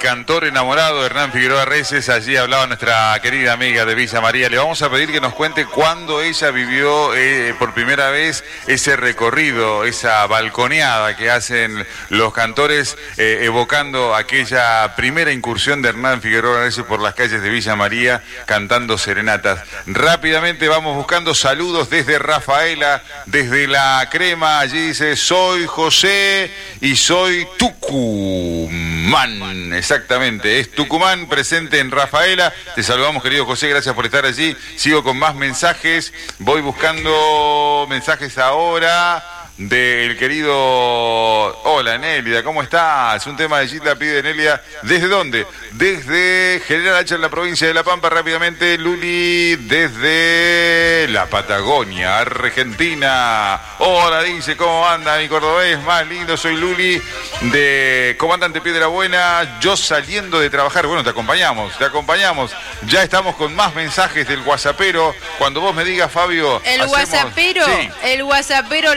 cantor enamorado de Hernán Figueroa Reyes. Allí hablaba nuestra querida amiga de Villa María. Le vamos a pedir que nos cuente cuándo ella vivió por primera vez ese recorrido, esa balconeada que hacen los cantores, evocando aquella primera incursión de Hernán Figueroa Reyes por las calles de Villa María, cantando serenatas. Rápidamente vamos buscando saludos desde Rafaela, desde La Crema. Allí dice: soy José y soy Tucumán. Exactamente, es Tucumán, presente en Rafaela. Te saludamos, querido José, gracias por estar allí. Sigo con más mensajes, voy buscando mensajes ahora del querido... Hola, Nélida, ¿cómo estás? Un tema de Gilda pide Nélida. ¿Desde dónde? Desde General Hacha, en la provincia de La Pampa. Rápidamente, Luli, desde la Patagonia, Argentina. Hola, dice, ¿cómo anda mi cordobés? Más lindo, soy Luli, de Comandante Piedra Buena. Yo saliendo de trabajar. Bueno, te acompañamos. Ya estamos con más mensajes del WhatsAppero. Cuando vos me digas, Fabio... El WhatsAppero, sí. El WhatsAppero